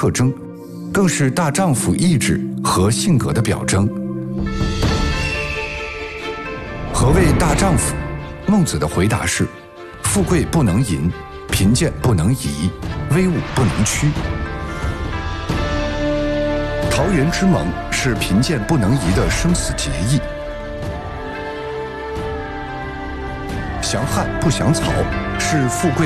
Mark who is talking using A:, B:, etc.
A: 特征，更是大丈夫意志和性格的表征。何谓大丈夫？孟子的回答是：富贵不能淫，贫贱不能移，威武不能屈。桃园之盟是贫贱不能移的生死结义。降汉不降曹是富贵